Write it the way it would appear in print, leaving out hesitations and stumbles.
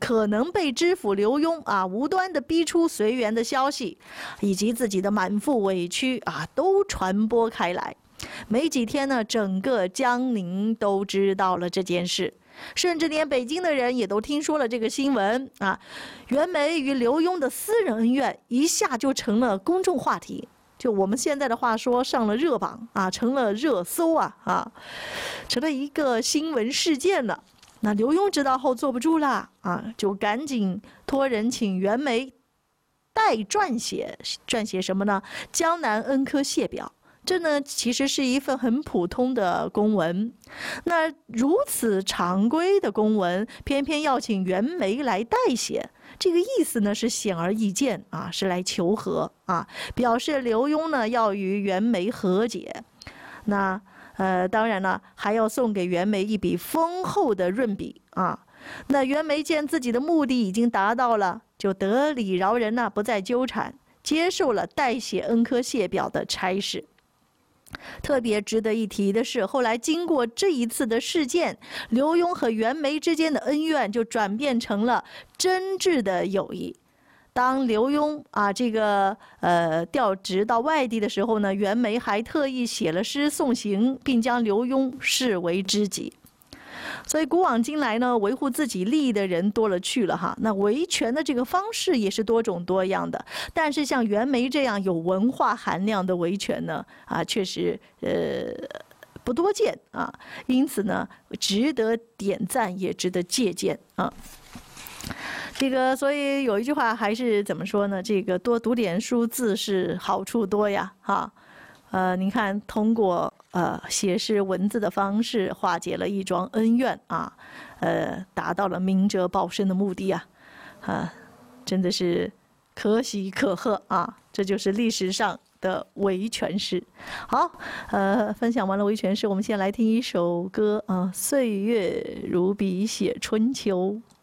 可能被知府刘墉无端的逼出随园的消息，以及自己的满腹委屈都传播开来。没几天呢，整个江宁都知道了这件事，甚至连北京的人也都听说了这个新闻袁枚与刘墉的私人恩怨一下就成了公众话题，就我们现在的话说，上了热榜成了热搜成了一个新闻事件了。那刘墉知道后坐不住了就赶紧托人请袁枚代撰写什么呢？江南恩科谢表。这呢，其实是一份很普通的公文。那如此常规的公文，偏偏要请袁枚来代写，这个意思呢是显而易见是来求和表示刘墉呢要与袁枚和解。那当然了，还要送给袁枚一笔丰厚的润笔那袁枚见自己的目的已经达到了，就得理饶人不再纠缠，接受了代写恩科谢表的差事。特别值得一提的是，后来经过这一次的事件，刘墉和袁枚之间的恩怨就转变成了真挚的友谊。当刘墉调职到外地的时候呢，袁枚还特意写了诗送行，并将刘墉视为知己。所以古往今来呢，维护自己利益的人多了去了那维权的这个方式也是多种多样的。但是像袁枚这样有文化含量的维权呢，确实不多见因此呢，值得点赞，也值得借鉴这个，所以有一句话还是怎么说呢？这个多读点书，自是好处多呀您看，通过写诗文字的方式化解了一桩恩怨达到了明哲保身的目的真的是可喜可贺这就是历史上的维权诗。好，分享完了维权诗，我们先来听一首歌岁月如笔写春秋。